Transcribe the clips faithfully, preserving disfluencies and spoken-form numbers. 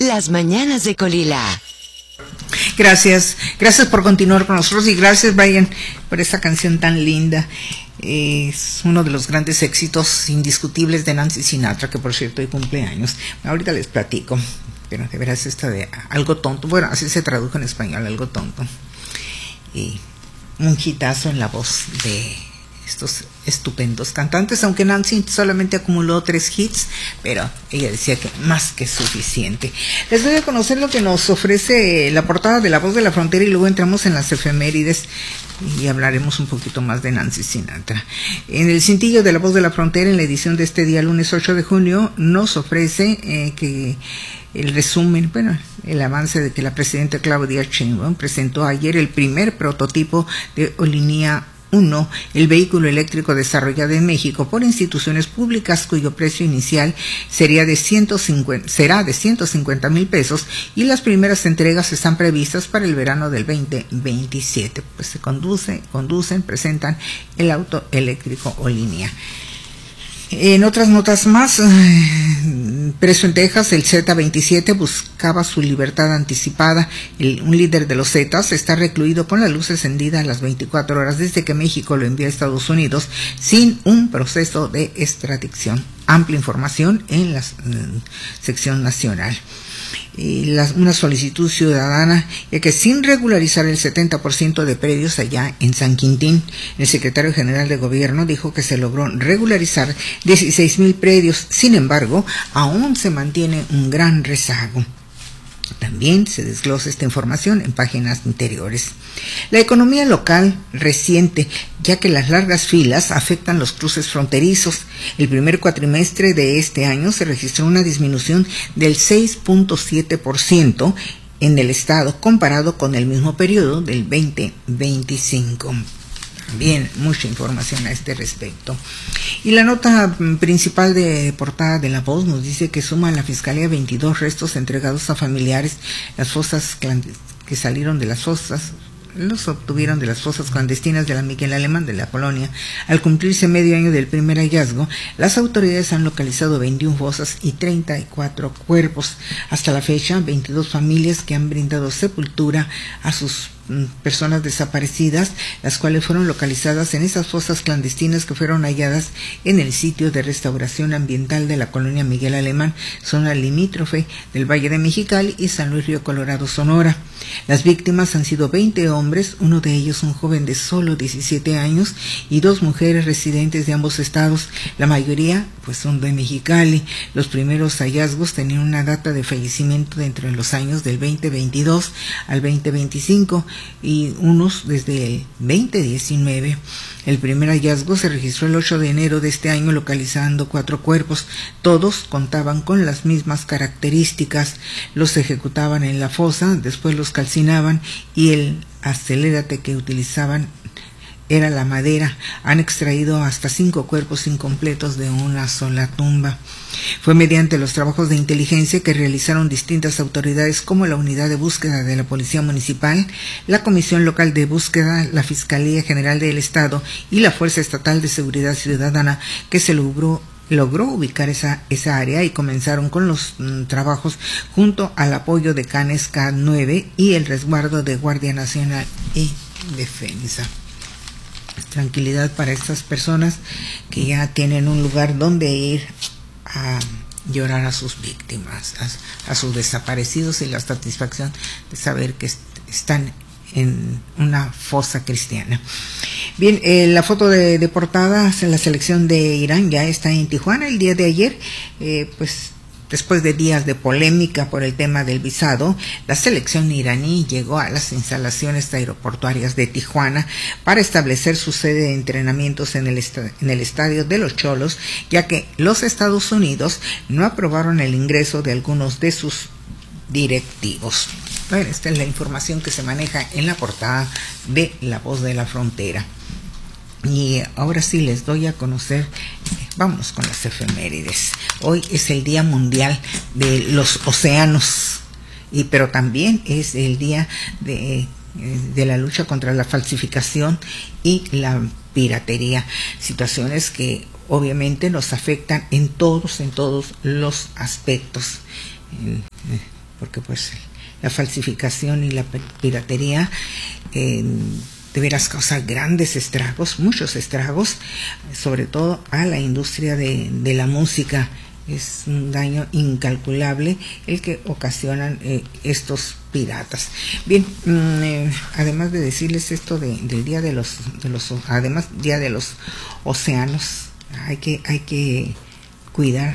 Las mañanas de Colila. Gracias, gracias por continuar con nosotros y gracias, Brian, por esta canción tan linda. Es uno de los grandes éxitos indiscutibles de Nancy Sinatra, que por cierto hoy cumpleaños. Ahorita les platico, pero de veras esta de Algo Tonto, bueno, así se tradujo en español, Algo Tonto. Y un hitazo en la voz de estos estupendos cantantes, aunque Nancy solamente acumuló tres hits, pero ella decía que más que suficiente. Les doy a conocer lo que nos ofrece la portada de La Voz de la Frontera y luego entramos en las efemérides y hablaremos un poquito más de Nancy Sinatra. En el cintillo de La Voz de la Frontera, en la edición de este día, lunes ocho de junio, nos ofrece eh, que el resumen, bueno, el avance de que la presidenta Claudia Sheinbaum presentó ayer el primer prototipo de Olinía uno, el vehículo eléctrico desarrollado en México por instituciones públicas cuyo precio inicial sería de ciento cincuenta, será de ciento cincuenta mil pesos y las primeras entregas están previstas para el verano del veinte veintisiete. Pues se conduce, conducen, presentan el auto eléctrico Olinía. En otras notas más, preso en Texas, el Z veintisiete buscaba su libertad anticipada. El, un líder de los Zetas está recluido con la luz encendida a las veinticuatro horas desde que México lo envió a Estados Unidos sin un proceso de extradición. Amplia información en la uh, sección nacional. Y la, una solicitud ciudadana, ya que sin regularizar el setenta por ciento de predios allá en San Quintín, el secretario general de gobierno dijo que se logró regularizar dieciséis mil predios, sin embargo, aún se mantiene un gran rezago. También se desglosa esta información en páginas anteriores. La economía local reciente, ya que las largas filas afectan los cruces fronterizos. El primer cuatrimestre de este año se registró una disminución del seis punto siete por ciento en el estado comparado con el mismo periodo del veinte veinticinco. Bien, mucha información a este respecto. Y la nota principal de portada de La Voz nos dice que suma a la Fiscalía veintidós restos entregados a familiares. Las fosas que salieron de las fosas los obtuvieron de las fosas clandestinas de la Miguel Alemán de la colonia. Al cumplirse medio año del primer hallazgo, las autoridades han localizado veintiuna fosas y treinta y cuatro cuerpos. Hasta la fecha, veintidós familias que han brindado sepultura a sus personas desaparecidas, las cuales fueron localizadas en esas fosas clandestinas que fueron halladas en el sitio de restauración ambiental de la colonia Miguel Alemán, zona limítrofe del Valle de Mexicali y San Luis Río Colorado, Sonora. Las víctimas han sido veinte hombres, uno de ellos un joven de solo diecisiete años y dos mujeres residentes de ambos estados. La mayoría pues son de Mexicali. Los primeros hallazgos tenían una data de fallecimiento de entre los años del veinte veintidós al veinte veinticinco y unos desde el veinte diecinueve. El primer hallazgo se registró el ocho de enero de este año, localizando cuatro cuerpos. Todos contaban con las mismas características. Los ejecutaban en la fosa, después los calcinaban y el acelérate que utilizaban era la madera. Han extraído hasta cinco cuerpos incompletos de una sola tumba. Fue mediante los trabajos de inteligencia que realizaron distintas autoridades como la Unidad de Búsqueda de la Policía Municipal, la Comisión Local de Búsqueda, la Fiscalía General del Estado y la Fuerza Estatal de Seguridad Ciudadana, que se logró logró ubicar esa, esa área y comenzaron con los mm, trabajos junto al apoyo de Canes K nueve y el resguardo de Guardia Nacional y Defensa. Tranquilidad para estas personas que ya tienen un lugar donde ir a llorar a sus víctimas, a, a sus desaparecidos y la satisfacción de saber que est- están en una fosa cristiana. Bien, eh, la foto de, de portada en la selección de Irán ya está en Tijuana el día de ayer, eh, pues después de días de polémica por el tema del visado, la selección iraní llegó a las instalaciones aeroportuarias de Tijuana para establecer su sede de entrenamientos en el, est- en el estadio de los Cholos, ya que los Estados Unidos no aprobaron el ingreso de algunos de sus directivos. Bueno, esta es la información que se maneja en la portada de La Voz de la Frontera. Y ahora sí les doy a conocer, vamos con las efemérides. Hoy es el Día Mundial de los Océanos, y pero también es el Día de, de la lucha contra la falsificación y la piratería, situaciones que obviamente nos afectan en todos, en todos los aspectos. porque pues la falsificación y la piratería eh, de veras causa grandes estragos, muchos estragos, sobre todo a la industria de, de la música. Es un daño incalculable el que ocasionan eh, estos piratas. Bien, eh, además de decirles esto de, del día de los, de los, además día de los océanos, hay que, hay que cuidar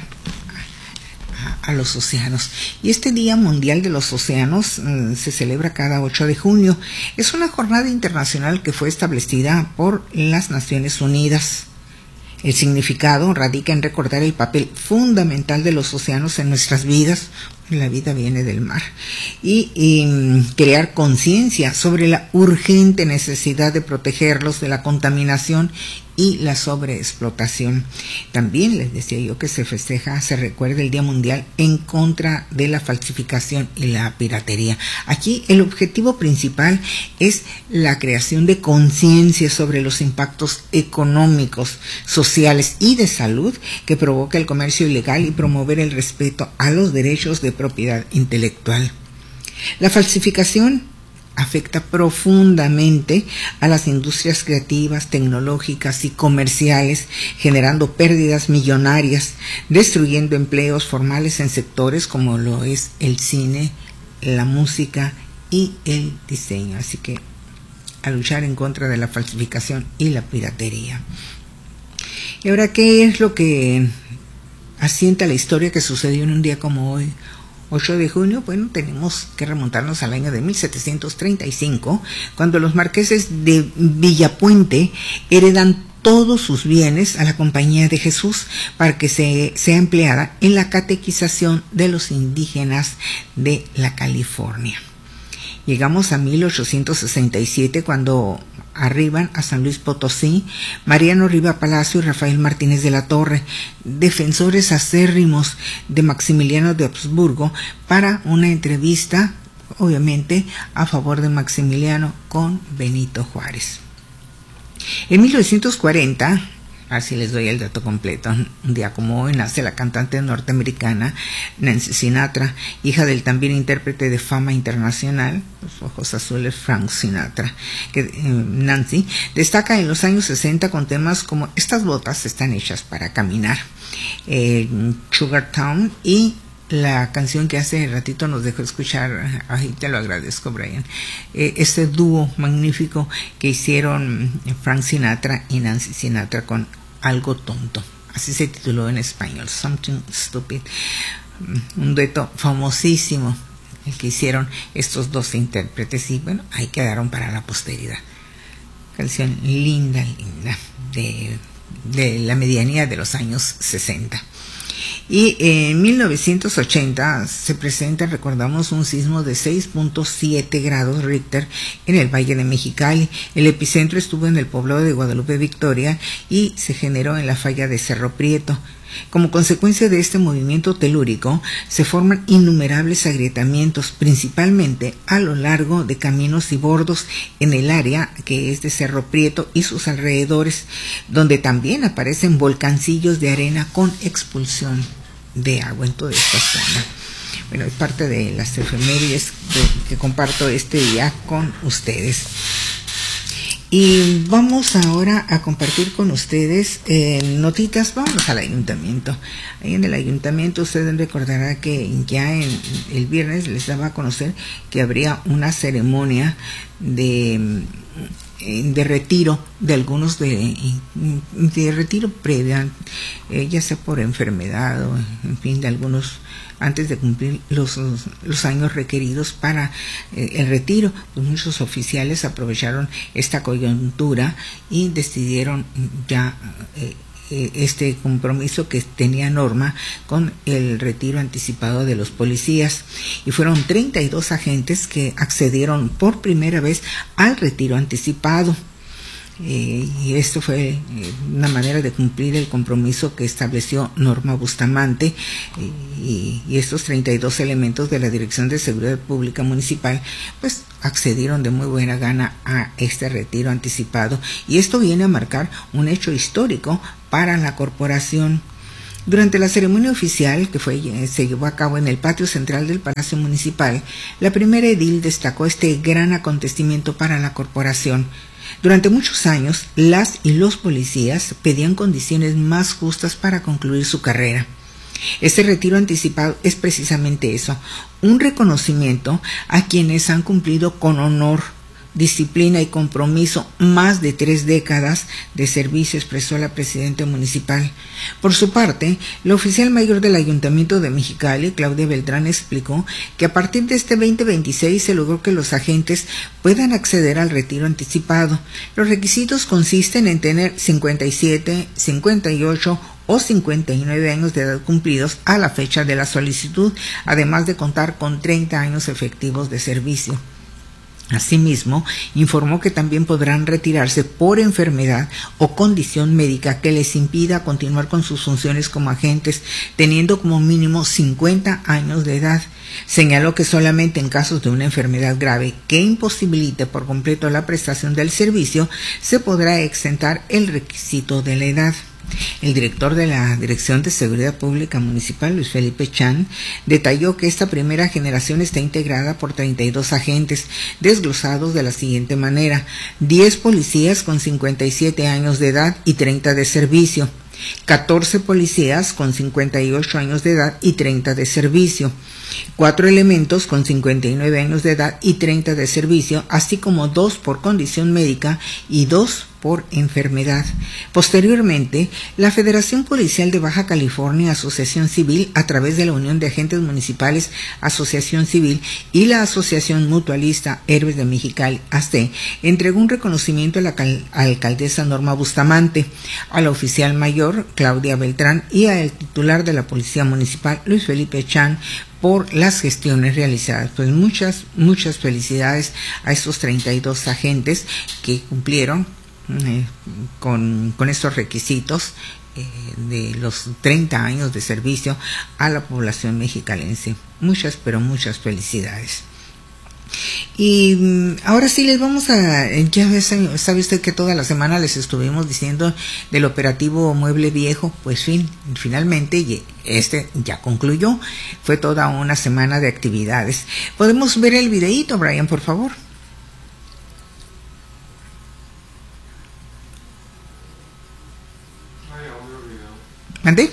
a, a los océanos. Y este Día Mundial de los Océanos eh, se celebra cada ocho de junio. Es una jornada internacional que fue establecida por las Naciones Unidas. El significado radica en recordar el papel fundamental de los océanos en nuestras vidas. La vida viene del mar. Y, y crear conciencia sobre la urgente necesidad de protegerlos de la contaminación y la sobreexplotación. También les decía yo que se festeja, se recuerda el Día Mundial en contra de la falsificación y la piratería. Aquí el objetivo principal es la creación de conciencia sobre los impactos económicos, sociales y de salud que provoca el comercio ilegal y promover el respeto a los derechos de propiedad intelectual. La falsificación afecta profundamente a las industrias creativas, tecnológicas y comerciales, generando pérdidas millonarias, destruyendo empleos formales en sectores como lo es el cine, la música y el diseño. Así que a luchar en contra de la falsificación y la piratería. Y ahora, ¿qué es lo que asienta la historia que sucedió en un día como hoy? ocho de junio, bueno, tenemos que remontarnos al año de mil setecientos treinta y cinco, cuando los marqueses de Villapuente heredan todos sus bienes a la Compañía de Jesús para que se, sea empleada en la catequización de los indígenas de la California. Llegamos a mil ochocientos sesenta y siete, cuando arriban a San Luis Potosí Mariano Riva Palacio y Rafael Martínez de la Torre, defensores acérrimos de Maximiliano de Habsburgo, para una entrevista, obviamente, a favor de Maximiliano con Benito Juárez. En mil novecientos cuarenta, así les doy el dato completo, un día como hoy nace la cantante norteamericana Nancy Sinatra, hija del también intérprete de fama internacional, los ojos azules, Frank Sinatra. Que, eh, Nancy destaca en los años sesenta con temas como Estas botas están hechas para caminar, eh, Sugar Town, y la canción que hace ratito nos dejó escuchar, ay, te lo agradezco, Brian, eh, este dúo magnífico que hicieron Frank Sinatra y Nancy Sinatra con Algo Tonto, así se tituló en español, Something Stupid, un dueto famosísimo el que hicieron estos dos intérpretes, y bueno, ahí quedaron para la posteridad. Canción linda, linda, de, de la medianía de los años sesenta. Y en mil novecientos ochenta se presenta, recordamos, un sismo de seis punto siete grados Richter en el Valle de Mexicali. El epicentro estuvo en el poblado de Guadalupe Victoria y se generó en la falla de Cerro Prieto. Como consecuencia de este movimiento telúrico, se forman innumerables agrietamientos, principalmente a lo largo de caminos y bordos en el área que es de Cerro Prieto y sus alrededores, donde también aparecen volcancillos de arena con expulsión de agua en toda esta zona. Bueno, es parte de las efemérides que, que comparto este día con ustedes. Y vamos ahora a compartir con ustedes eh, notitas. Vamos al ayuntamiento. Ahí en el ayuntamiento ustedes recordarán que ya en el viernes les daba a conocer que habría una ceremonia de, de retiro de algunos de, de retiro previa, eh, ya sea por enfermedad o en fin, de algunos antes de cumplir los, los años requeridos para eh, el retiro. Pues muchos oficiales aprovecharon esta coyuntura y decidieron ya eh, este compromiso que tenía norma con el retiro anticipado de los policías, y fueron treinta y dos agentes que accedieron por primera vez al retiro anticipado. Eh, y esto fue eh, una manera de cumplir el compromiso que estableció Norma Bustamante, eh, y, y estos treinta y dos elementos de la Dirección de Seguridad Pública Municipal pues accedieron de muy buena gana a este retiro anticipado, y esto viene a marcar un hecho histórico para la corporación. Durante la ceremonia oficial que fue, se llevó a cabo en el patio central del Palacio Municipal, la primera edil destacó este gran acontecimiento para la corporación. Durante muchos años, las y los policías pedían condiciones más justas para concluir su carrera. Este retiro anticipado es precisamente eso, un reconocimiento a quienes han cumplido con honor, disciplina y compromiso más de tres décadas de servicio, expresó la presidenta municipal. Por su parte, la oficial mayor del Ayuntamiento de Mexicali, Claudia Beltrán, explicó que a partir de este veinte veintiséis se logró que los agentes puedan acceder al retiro anticipado. Los requisitos consisten en tener cincuenta y siete, cincuenta y ocho o cincuenta y nueve años de edad cumplidos a la fecha de la solicitud, además de contar con treinta años efectivos de servicio. Asimismo, informó que también podrán retirarse por enfermedad o condición médica que les impida continuar con sus funciones como agentes, teniendo como mínimo cincuenta años de edad. Señaló que solamente en casos de una enfermedad grave que imposibilite por completo la prestación del servicio, se podrá exentar el requisito de la edad. El director de la Dirección de Seguridad Pública Municipal, Luis Felipe Chan, detalló que esta primera generación está integrada por treinta y dos agentes, desglosados de la siguiente manera: diez policías con cincuenta y siete años de edad y treinta de servicio, catorce policías con cincuenta y ocho años de edad y treinta de servicio, cuatro elementos con cincuenta y nueve años de edad y treinta de servicio, así como dos por condición médica y dos por enfermedad. Posteriormente, la Federación Policial de Baja California, Asociación Civil, a través de la Unión de Agentes Municipales, Asociación Civil, y la Asociación Mutualista Héroes de Mexicali, A C E, entregó un reconocimiento a la alcaldesa Norma Bustamante, a la oficial mayor Claudia Beltrán y al titular de la Policía Municipal, Luis Felipe Chan, por las gestiones realizadas. Pues muchas, muchas felicidades a estos treinta y dos agentes que cumplieron eh, con, con estos requisitos eh, de los treinta años de servicio a la población mexicalense. Muchas, pero muchas felicidades. Y ahora sí les vamos a, ya sabe usted que toda la semana les estuvimos diciendo del operativo Mueble Viejo. Pues fin, finalmente este ya concluyó, fue toda una semana de actividades. ¿Podemos ver el videíto, Brian, por favor? ¿Mandé?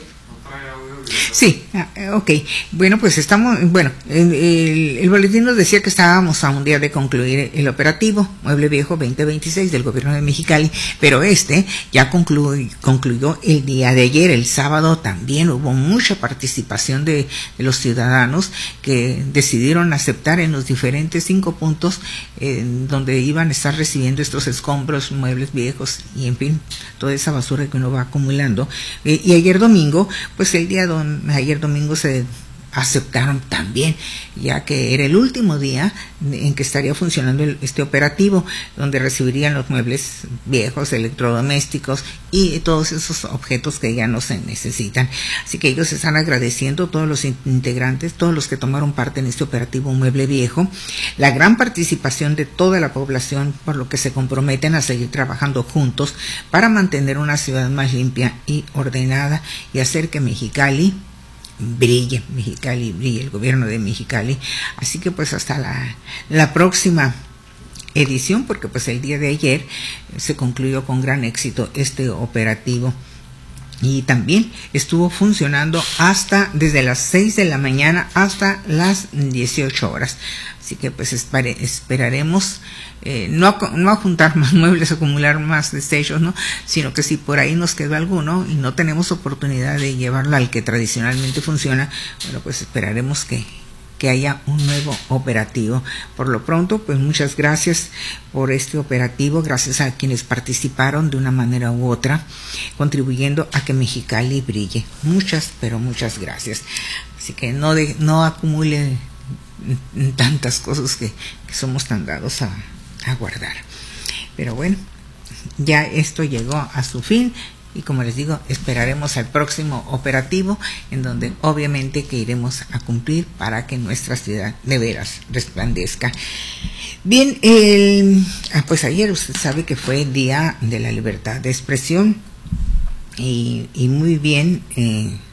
Sí, ok. Bueno, pues estamos, bueno, el, el, el boletín nos decía que estábamos a un día de concluir el operativo Mueble Viejo veinte veintiséis del gobierno de Mexicali, pero este ya concluy, concluyó el día de ayer. El sábado también hubo mucha participación de, de los ciudadanos que decidieron aceptar en los diferentes cinco puntos eh, donde iban a estar recibiendo estos escombros, muebles viejos y en fin, toda esa basura que uno va acumulando. Eh, y ayer domingo, pues el día don, ayer domingo se aceptaron también, ya que era el último día en que estaría funcionando el, este operativo, donde recibirían los muebles viejos, electrodomésticos y todos esos objetos que ya no se necesitan. Así que ellos están agradeciendo, todos los integrantes, todos los que tomaron parte en este operativo Mueble Viejo, la gran participación de toda la población, por lo que se comprometen a seguir trabajando juntos para mantener una ciudad más limpia y ordenada y hacer que Mexicali brille, Mexicali brille, el gobierno de Mexicali. Así que pues hasta la, la próxima edición, porque pues el día de ayer se concluyó con gran éxito este operativo y también estuvo funcionando hasta desde las seis de la mañana hasta las dieciocho horas. Así que pues espere, esperaremos eh, no, a, no a juntar más muebles, acumular más desechos, ¿no? Sino que si por ahí nos quedó alguno y no tenemos oportunidad de llevarlo al que tradicionalmente funciona, bueno, pues esperaremos que, que haya un nuevo operativo. Por lo pronto, pues muchas gracias por este operativo, gracias a quienes participaron de una manera u otra, contribuyendo a que Mexicali brille. Muchas, pero muchas gracias. Así que no, de, no acumule tantas cosas que, que somos tan dados a, a guardar. Pero bueno, ya esto llegó a su fin y como les digo, esperaremos al próximo operativo en donde obviamente que iremos a cumplir para que nuestra ciudad de veras resplandezca. Bien, el, ah, pues ayer usted sabe que fue el Día de la Libertad de Expresión y, y muy bien eh,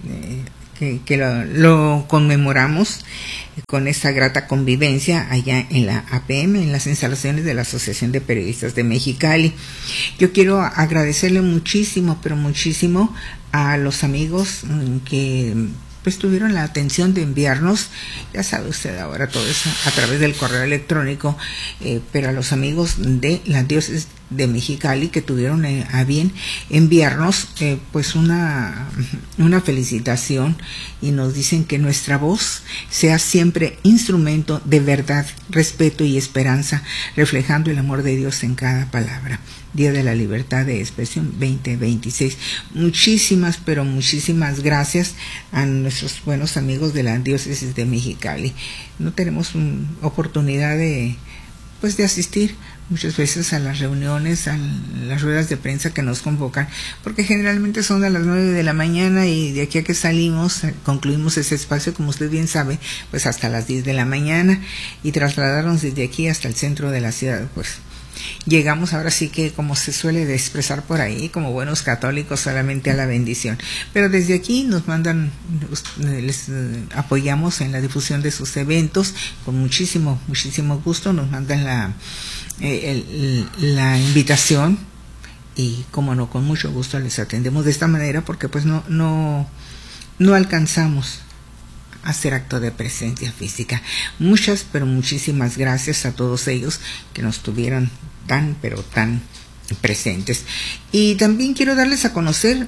eh, que, que lo, lo conmemoramos con esta grata convivencia allá en la A P M, en las instalaciones de la Asociación de Periodistas de Mexicali. Yo quiero agradecerle muchísimo, pero muchísimo a los amigos que pues tuvieron la atención de enviarnos, ya sabe usted ahora todo eso a través del correo electrónico, eh, pero a los amigos de la diócesis de Mexicali que tuvieron eh, a bien enviarnos eh, pues una, una felicitación, y nos dicen que nuestra voz sea siempre instrumento de verdad, respeto y esperanza, reflejando el amor de Dios en cada palabra. Día de la Libertad de Expresión veinte veintiséis. Muchísimas, pero muchísimas gracias a nuestros buenos amigos de la diócesis de Mexicali. No tenemos un, oportunidad de pues de asistir muchas veces a las reuniones, a las ruedas de prensa que nos convocan, porque generalmente son a las nueve de la mañana y de aquí a que salimos, concluimos ese espacio, como usted bien sabe, pues hasta las diez de la mañana, y trasladarnos desde aquí hasta el centro de la ciudad, pues llegamos ahora sí que, como se suele expresar por ahí, como buenos católicos, solamente a la bendición. Pero desde aquí nos mandan, les apoyamos en la difusión de sus eventos con muchísimo, muchísimo gusto. Nos mandan la, eh, el, la invitación y, como no, con mucho gusto les atendemos de esta manera, porque pues no, no, no alcanzamos hacer acto de presencia física. Muchas, pero muchísimas gracias a todos ellos que nos tuvieron tan, pero tan presentes. Y también quiero darles a conocer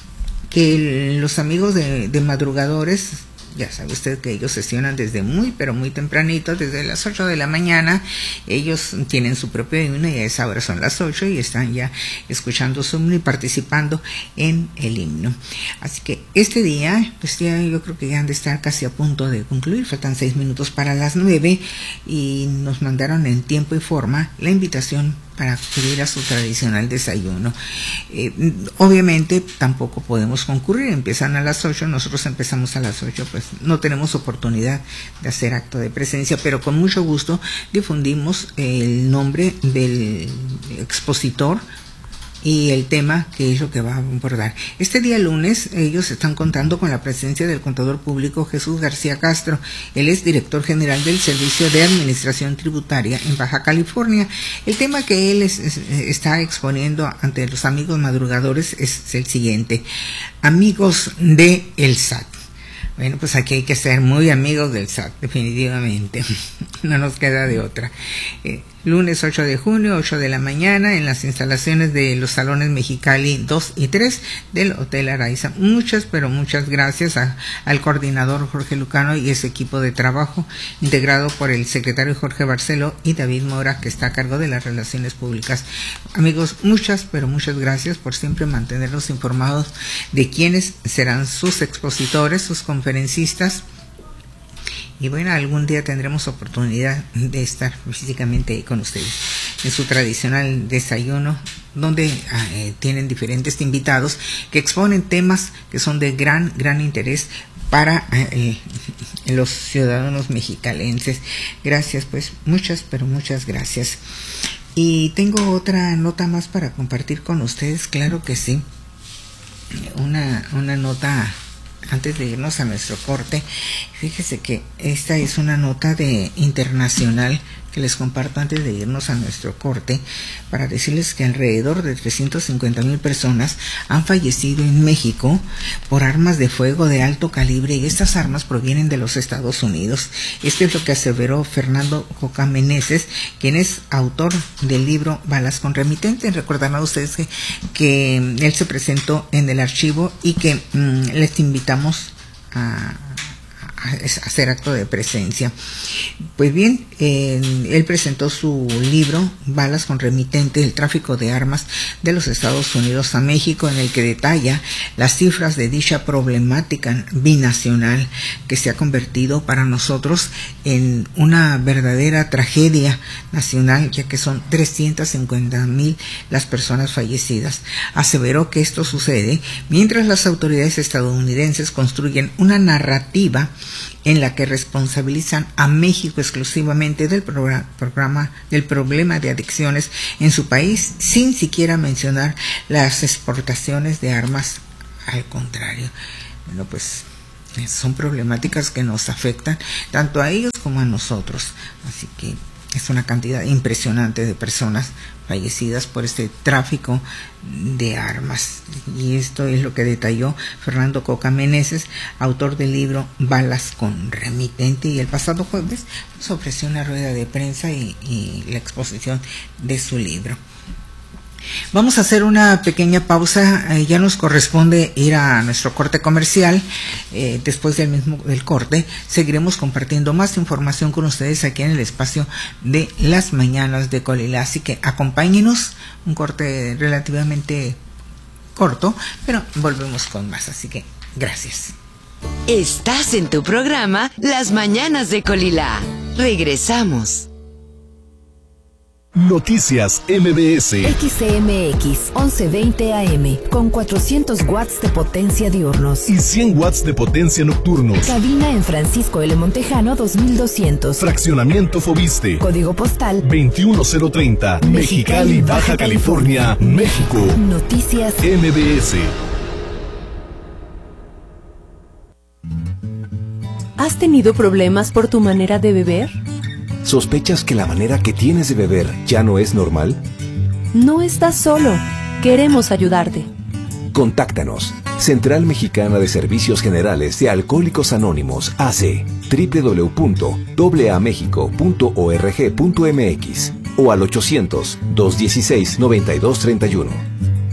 que los amigos de, de madrugadores, ya sabe usted que ellos sesionan desde muy, pero muy tempranito, desde las ocho de la mañana. Ellos tienen su propio himno y a esa hora son las ocho y están ya escuchando su himno y participando en el himno. Así que este día, pues ya yo creo que ya han de estar casi a punto de concluir, faltan seis minutos para las nueve, y nos mandaron en tiempo y forma la invitación para acudir a su tradicional desayuno. Eh, obviamente tampoco podemos concurrir, empiezan a las ocho, nosotros empezamos a las ocho, pues no tenemos oportunidad de hacer acto de presencia, pero con mucho gusto difundimos el nombre del expositor y el tema que es lo que va a abordar. Este día lunes ellos están contando con la presencia del contador público Jesús García Castro. Él es director general del Servicio de Administración Tributaria en Baja California. El tema que él es, es, está exponiendo ante los amigos madrugadores es el siguiente: amigos de el S A T. Bueno, pues aquí hay que ser muy amigos del S A T, definitivamente. No nos queda de otra. Eh, lunes ocho de junio, ocho de la mañana, en las instalaciones de los salones Mexicali dos y tres del Hotel Araiza. Muchas, pero muchas gracias a, al coordinador Jorge Lucano y ese equipo de trabajo, integrado por el secretario Jorge Barceló y David Mora, que está a cargo de las relaciones públicas. Amigos, muchas, pero muchas gracias por siempre mantenernos informados de quiénes serán sus expositores, sus conferencistas. Y bueno, algún día tendremos oportunidad de estar físicamente ahí con ustedes en su tradicional desayuno, donde eh, tienen diferentes invitados que exponen temas que son de gran, gran interés para eh, los ciudadanos mexicalenses. Gracias, pues, muchas, pero muchas gracias. Y tengo otra nota más para compartir con ustedes, claro que sí. Una, una nota antes de irnos a nuestro corte. Fíjese que esta es una nota de internacional que les comparto antes de irnos a nuestro corte, para decirles que alrededor de trescientas cincuenta mil personas han fallecido en México por armas de fuego de alto calibre, y estas armas provienen de los Estados Unidos. Esto es lo que aseveró Fernando Coca Meneses, quien es autor del libro Balas con Remitente. Recordarán ustedes que, que él se presentó en el archivo y que mmm, les invitamos a hacer acto de presencia. Pues bien, eh, él presentó su libro Balas con Remitente, el tráfico de armas de los Estados Unidos a México, en el que detalla las cifras de dicha problemática binacional que se ha convertido para nosotros en una verdadera tragedia nacional, ya que son trescientas cincuenta mil las personas fallecidas. Aseveró que esto sucede mientras las autoridades estadounidenses construyen una narrativa en la que responsabilizan a México exclusivamente del programa, programa del problema de adicciones en su país, sin siquiera mencionar las exportaciones de armas. Al contrario, bueno, pues son problemáticas que nos afectan tanto a ellos como a nosotros. Así que es una cantidad impresionante de personas fallecidas por este tráfico de armas. Y esto es lo que detalló Fernando Coca Meneses, autor del libro Balas con Remitente. Y el pasado jueves se ofreció una rueda de prensa y, y la exposición de su libro. Vamos a hacer una pequeña pausa, eh, ya nos corresponde ir a nuestro corte comercial. Eh, después del mismo del corte seguiremos compartiendo más información con ustedes aquí en el espacio de las mañanas de Colila, así que acompáñenos, un corte relativamente corto, pero volvemos con más, así que gracias. Estás en tu programa Las Mañanas de Colila. Regresamos. Noticias M B S. X C M X once veinte A M con cuatrocientos watts de potencia diurnos y cien watts de potencia nocturnos. Cabina en Francisco L. Montejano dos mil doscientos. Fraccionamiento Fobiste. Código postal veintiuno cero treinta. Mexicali, Baja California, México. Noticias M B S. ¿Has tenido problemas por tu manera de beber? ¿Sospechas que la manera que tienes de beber ya no es normal? No estás solo. Queremos ayudarte. Contáctanos. Central Mexicana de Servicios Generales de Alcohólicos Anónimos, A C, doble u doble u doble u punto a mexico punto org punto m x o al ochocientos, dos dieciséis, noventa y dos treinta y uno.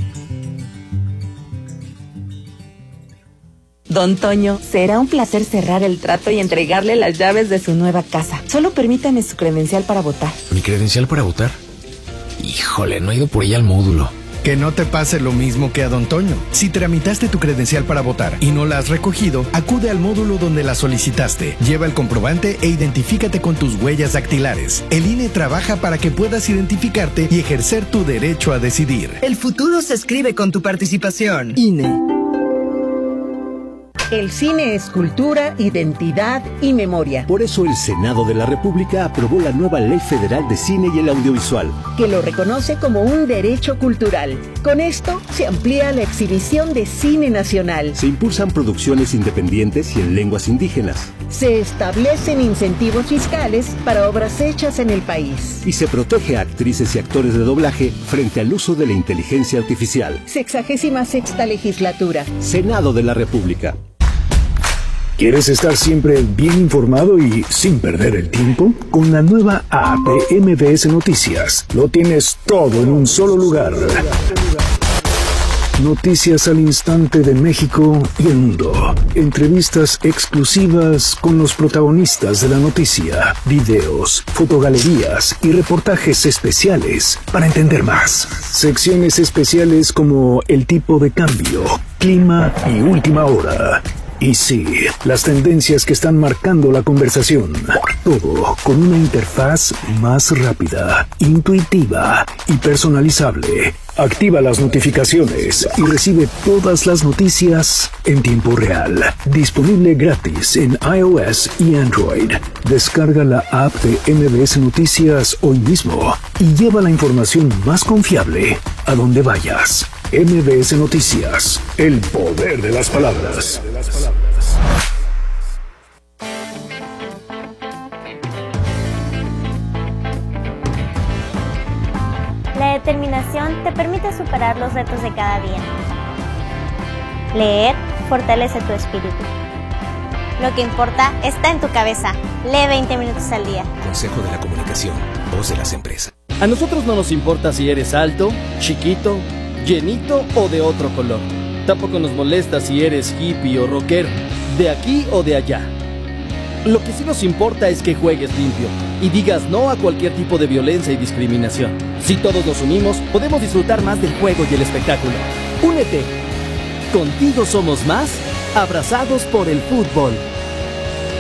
Don Toño, será un placer cerrar el trato y entregarle las llaves de su nueva casa. Solo permítame su credencial para votar. ¿Mi credencial para votar? Híjole, no he ido por ella al módulo. Que no te pase lo mismo que a Don Toño. Si tramitaste tu credencial para votar y no la has recogido, acude al módulo donde la solicitaste. Lleva el comprobante e identifícate con tus huellas dactilares. El I N E trabaja para que puedas identificarte y ejercer tu derecho a decidir. El futuro se escribe con tu participación. I N E. El cine es cultura, identidad y memoria. Por eso el Senado de la República aprobó la nueva Ley Federal de Cine y el Audiovisual, que lo reconoce como un derecho cultural. Con esto se amplía la exhibición de cine nacional. Se impulsan producciones independientes y en lenguas indígenas. Se establecen incentivos fiscales para obras hechas en el país. Y se protege a actrices y actores de doblaje frente al uso de la inteligencia artificial. Sexagésima sexta legislatura. Senado de la República. ¿Quieres estar siempre bien informado y sin perder el tiempo? Con la nueva app de M B S Noticias, lo tienes todo en un solo lugar. Noticias al instante de México y el mundo. Entrevistas exclusivas con los protagonistas de la noticia. Videos, fotogalerías y reportajes especiales para entender más. Secciones especiales como el tipo de cambio, clima y última hora. Y sí, las tendencias que están marcando la conversación. Todo con una interfaz más rápida, intuitiva y personalizable. Activa las notificaciones y recibe todas las noticias en tiempo real. Disponible gratis en iOS y Android. Descarga la app de M B S Noticias hoy mismo y lleva la información más confiable a donde vayas. M B S Noticias, el poder de las palabras. La determinación te permite superar los retos de cada día. Leer fortalece tu espíritu. Lo que importa está en tu cabeza. Lee veinte minutos al día. Consejo de la Comunicación, voz de las empresas. A nosotros no nos importa si eres alto, chiquito, llenito o de otro color. Tampoco nos molesta si eres hippie o rockero, de aquí o de allá. Lo que sí nos importa es que juegues limpio y digas no a cualquier tipo de violencia y discriminación. Si todos nos unimos, podemos disfrutar más del juego y el espectáculo. Únete. Contigo somos más, abrazados por el fútbol.